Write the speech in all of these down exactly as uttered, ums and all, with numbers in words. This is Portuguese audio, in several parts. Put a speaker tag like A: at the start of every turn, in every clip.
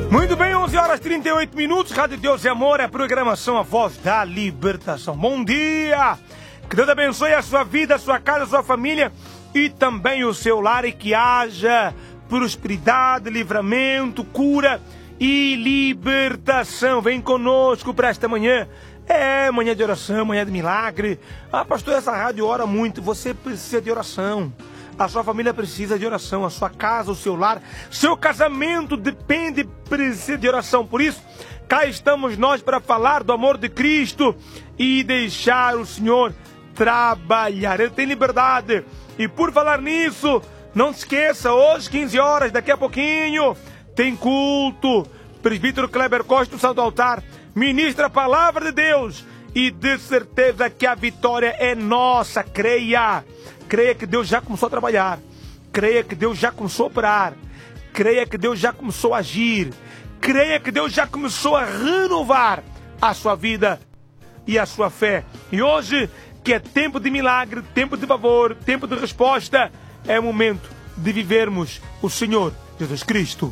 A: Muito bem, onze horas e trinta e oito minutos, Rádio Deus e Amor, é a programação A Voz da Libertação. Bom dia! Que Deus abençoe a sua vida, a sua casa, a sua família e também o seu lar, e que haja prosperidade, livramento, cura e libertação. Vem conosco para esta manhã. É manhã de oração, manhã de milagre. Ah, pastor, essa rádio ora muito. Você precisa de oração. A sua família precisa de oração. A sua casa, o seu lar, seu casamento depende, precisa de oração. Por isso, cá estamos nós para falar do amor de Cristo e deixar o Senhor trabalhar. Ele tem liberdade. E por falar nisso, não se esqueça, hoje, quinze horas, daqui a pouquinho, tem culto. Presbítero Kleber Costa, no Santo Altar, ministra a palavra de Deus. E de certeza que a vitória é nossa. Creia. Creia que Deus já começou a trabalhar. Creia que Deus já começou a operar. Creia que Deus já começou a agir. Creia que Deus já começou a renovar a sua vida e a sua fé. E hoje, que é tempo de milagre, tempo de favor, tempo de resposta, é o momento de vivermos o Senhor Jesus Cristo.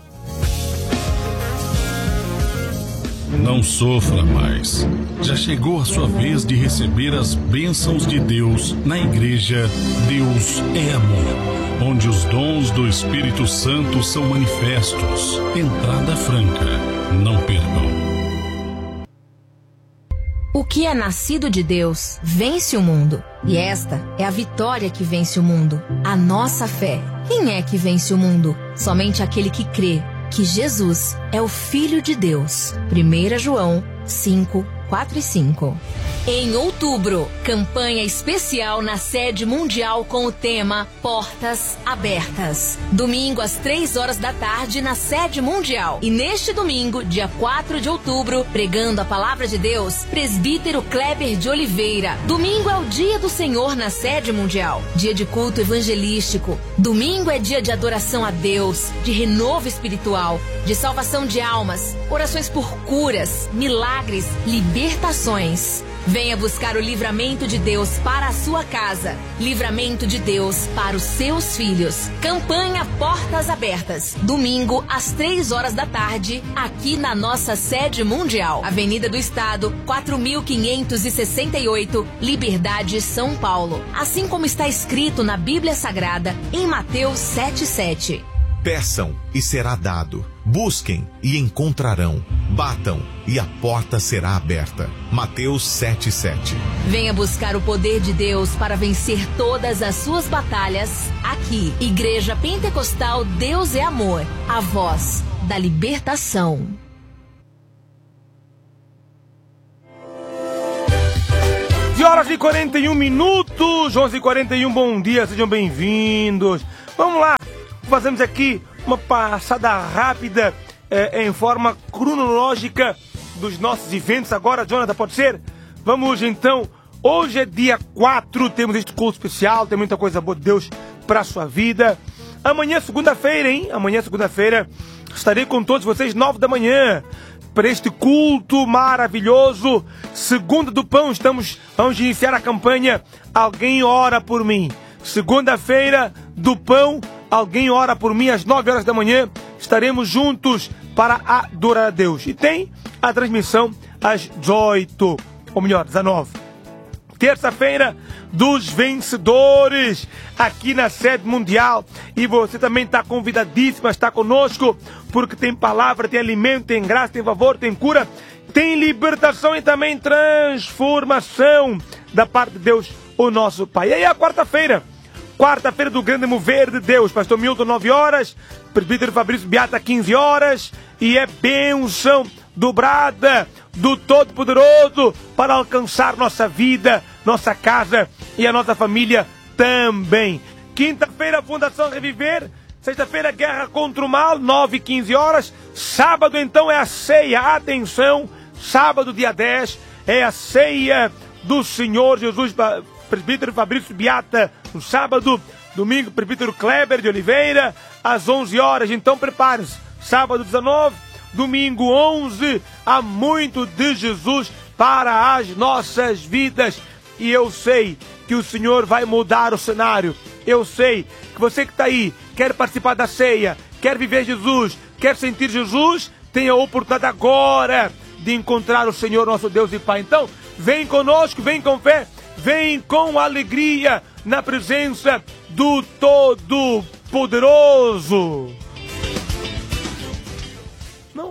B: Não sofra mais. Já chegou a sua vez de receber as bênçãos de Deus na igreja Deus é Amor, onde os dons do Espírito Santo são manifestos. Entrada franca. Não percam.
C: O que é nascido de Deus vence o mundo. E esta é a vitória que vence o mundo, a nossa fé. Quem é que vence o mundo? Somente aquele que crê que Jesus é o Filho de Deus. primeira João cinco, quatro e cinco. Em outubro, campanha especial na sede mundial com o tema Portas Abertas. Domingo às três horas da tarde na sede mundial. E neste domingo, dia quatro de outubro, pregando a palavra de Deus, presbítero Kleber de Oliveira. Domingo é o dia do Senhor na sede mundial. Dia de culto evangelístico. Domingo é dia de adoração a Deus, de renovo espiritual, de salvação de almas, orações por curas, milagres, libertações. Venha buscar o livramento de Deus para a sua casa. Livramento de Deus para os seus filhos. Campanha Portas Abertas. Domingo, às três horas da tarde, aqui na nossa sede mundial. Avenida do Estado, quatro mil quinhentos e sessenta e oito, Liberdade, São Paulo. Assim como está escrito na Bíblia Sagrada, em Mateus sete, sete.
D: Peçam e será dado. Busquem e encontrarão. Batam e a porta será aberta. Mateus sete, sete.
C: Venha buscar o poder de Deus para vencer todas as suas batalhas aqui. Igreja Pentecostal Deus é Amor. A voz da libertação.
A: onze horas e quarenta e um minutos. onze e quarenta e um, bom dia, sejam bem-vindos. Vamos lá. Fazemos aqui uma passada rápida é, em forma cronológica dos nossos eventos. Agora, Jonathan, pode ser? Vamos então. Hoje é dia quatro, temos este culto especial, tem muita coisa boa de Deus para a sua vida. Amanhã, segunda-feira, hein? Amanhã, segunda-feira, estarei com todos vocês, nove da manhã, para este culto maravilhoso. Segunda do Pão, estamos, vamos iniciar a campanha Alguém Ora Por Mim. Segunda-feira do Pão, Alguém Ora Por Mim, às nove horas da manhã, estaremos juntos para adorar a Deus. E tem a transmissão às dezoito, ou melhor, dezenove. Terça-feira dos vencedores, aqui na sede mundial. E você também está convidadíssimo a estar conosco, porque tem palavra, tem alimento, tem graça, tem favor, tem cura, tem libertação e também transformação da parte de Deus, o nosso Pai. E aí a quarta-feira, quarta-feira do grande mover de Deus, pastor Milton, nove horas, presbítero Fabrício Beata, quinze horas, e é bênção dobrada do Todo-Poderoso para alcançar nossa vida, nossa casa e a nossa família também. Quinta-feira, Fundação Reviver. Sexta-feira, Guerra contra o Mal, nove e quinze horas. Sábado, então, é a ceia. Atenção, sábado, dia dez, é a ceia do Senhor Jesus. Presbítero Fabrício Beata, no sábado. Domingo, presbítero Kleber de Oliveira, às onze horas. Então, prepare-se. Sábado, dezenove. Domingo, onze. Há muito de Jesus para as nossas vidas. E eu sei que o Senhor vai mudar o cenário. Eu sei que você que está aí, quer participar da ceia, quer viver Jesus, quer sentir Jesus, tem a oportunidade agora de encontrar o Senhor, nosso Deus e Pai. Então, vem conosco, vem com fé, vem com alegria na presença do Todo-Poderoso. Não?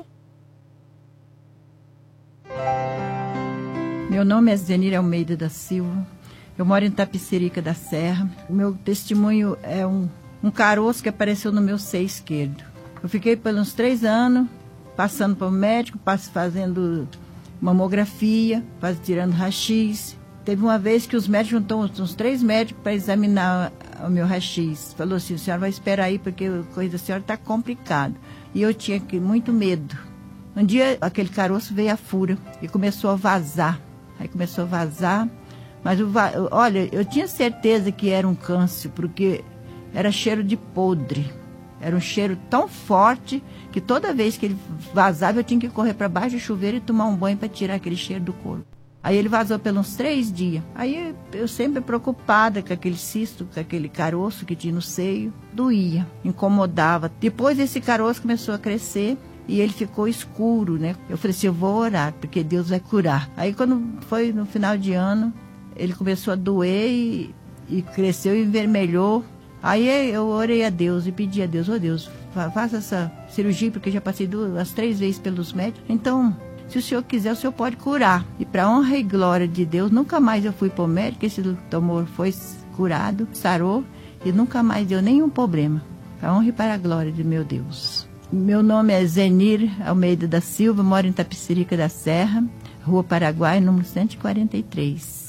E: Meu nome é Zenir Almeida da Silva. Eu moro em Tapicerica da Serra. O meu testemunho é um, um caroço que apareceu no meu seio esquerdo. Eu fiquei por uns três anos passando para o médico, fazendo mamografia, faz, tirando raio-x. Teve uma vez que os médicos juntou uns, uns três médicos para examinar o meu raio-x. Falou assim, a senhora vai esperar aí porque a coisa da senhora está complicada. E eu tinha muito medo. Um dia aquele caroço veio a fura e começou a vazar. Aí começou a vazar, mas o va... olha, eu tinha certeza que era um câncer, porque era cheiro de podre. Era um cheiro tão forte que toda vez que ele vazava eu tinha que correr para baixo do chuveiro e tomar um banho para tirar aquele cheiro do corpo. Aí ele vazou pelos três dias. Aí eu sempre preocupada com aquele cisto, com aquele caroço que tinha no seio. Doía, incomodava. Depois esse caroço começou a crescer e ele ficou escuro, né? Eu falei assim, eu vou orar, porque Deus vai curar. Aí quando foi no final de ano, ele começou a doer e, e cresceu e envermelhou. Aí eu orei a Deus e pedi a Deus, ô oh Deus, faça essa cirurgia, porque já passei duas, três vezes pelos médicos. Então, se o Senhor quiser, o Senhor pode curar. E para honra e glória de Deus, nunca mais eu fui para o médico, esse tumor foi curado, sarou e nunca mais deu nenhum problema. Para honra e para a glória de meu Deus. Meu nome é Zenir Almeida da Silva, moro em Tapicerica da Serra, Rua Paraguai, número cento e quarenta e três.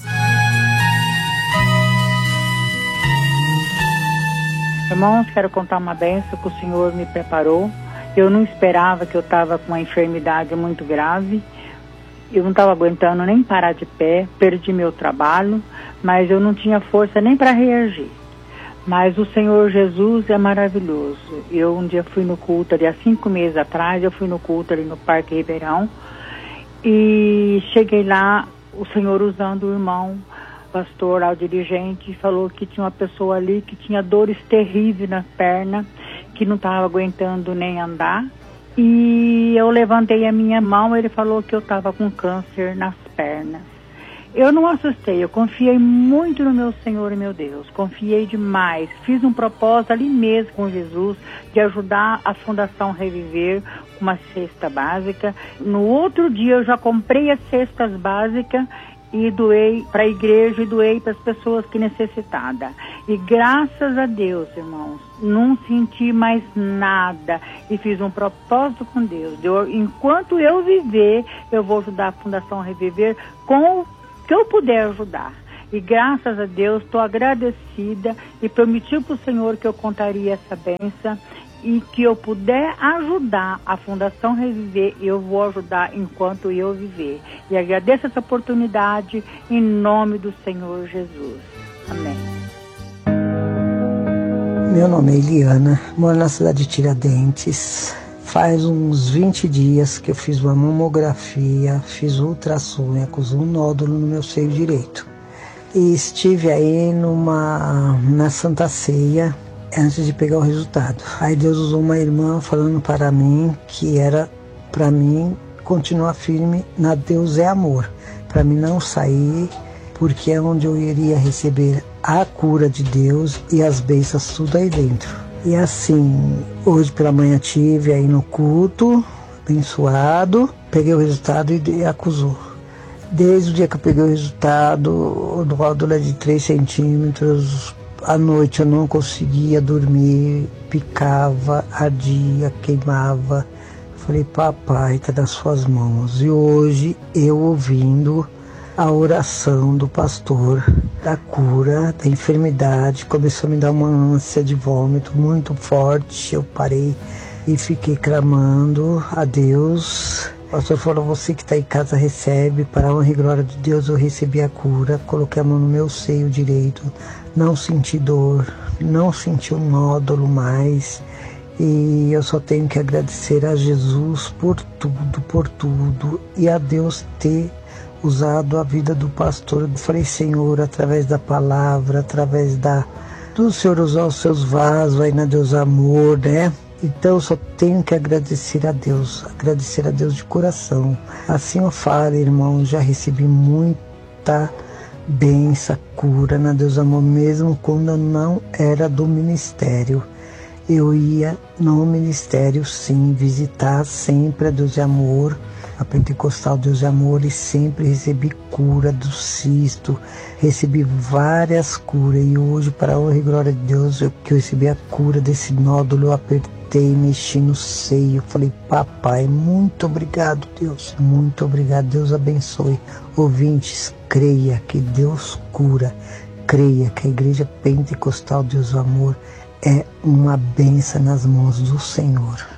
F: Irmãos, quero contar uma bênção que o Senhor me preparou. Eu não esperava, que eu estava com uma enfermidade muito grave. Eu não estava aguentando nem parar de pé, perdi meu trabalho, mas eu não tinha força nem para reagir. Mas o Senhor Jesus é maravilhoso. Eu um dia fui no culto, ali há cinco meses atrás, eu fui no culto ali no Parque Ribeirão, e cheguei lá, o Senhor usando o irmão, pastor, ao dirigente, falou que tinha uma pessoa ali que tinha dores terríveis na perna, que não estava aguentando nem andar. E eu levantei a minha mão, ele falou que eu estava com câncer nas pernas. Eu não assustei, eu confiei muito no meu Senhor e meu Deus, confiei demais. Fiz um propósito ali mesmo com Jesus de ajudar a Fundação Reviver com uma cesta básica. No outro dia eu já comprei as cestas básicas e doei para a igreja e doei para as pessoas que necessitavam. E graças a Deus, irmãos, não senti mais nada e fiz um propósito com Deus. Eu, enquanto eu viver, eu vou ajudar a Fundação Reviver com o que eu puder ajudar. E graças a Deus, estou agradecida e prometi para o Senhor que eu contaria essa bênção e que eu puder ajudar a Fundação Reviver, eu vou ajudar enquanto eu viver. E agradeço essa oportunidade em nome do Senhor Jesus. Amém.
G: Meu nome é Eliana, moro na cidade de Tiradentes. Faz uns vinte dias que eu fiz uma mamografia, fiz ultrassom e acusou um nódulo no meu seio direito. E estive aí numa, na Santa Ceia antes de pegar o resultado. Aí Deus usou uma irmã falando para mim que era para mim continuar firme na Deus é amor. Para mim não sair, porque é onde eu iria receber a cura de Deus e as bênçãos tudo aí dentro. E assim, hoje pela manhã tive aí no culto, abençoado, peguei o resultado e acusou. Desde o dia que eu peguei o resultado, o nódulo é de três centímetros, à noite eu não conseguia dormir, picava, ardia, queimava. Falei, papai, está nas suas mãos. E hoje eu ouvindo a oração do pastor da cura, da enfermidade, começou a me dar uma ânsia de vômito muito forte. Eu parei e fiquei clamando a Deus. O pastor falou, você que está em casa recebe, para a honra e glória de Deus eu recebi a cura. Coloquei a mão no meu seio direito, não senti dor, não senti um nódulo mais. E eu só tenho que agradecer a Jesus por tudo, por tudo, e a Deus ter usado a vida do pastor. Eu falei, Senhor, através da palavra, através da do Senhor usar os seus vasos aí na Deus Amor, né? Então eu só tenho que agradecer a Deus, agradecer a Deus de coração. Assim eu falo, irmão, já recebi muita bênção, cura na Deus Amor, mesmo quando eu não era do ministério. Eu ia no ministério, sim, visitar sempre a Deus de Amor, a Pentecostal Deus de Amor, e sempre recebi cura do cisto, recebi várias curas, e hoje, para a honra e glória de Deus, eu, que eu recebi a cura desse nódulo, eu apertei, mexi no seio, falei, papai, muito obrigado, Deus, muito obrigado, Deus abençoe. Ouvintes, creia que Deus cura, creia que a Igreja Pentecostal Deus do Amor é uma bênção nas mãos do Senhor.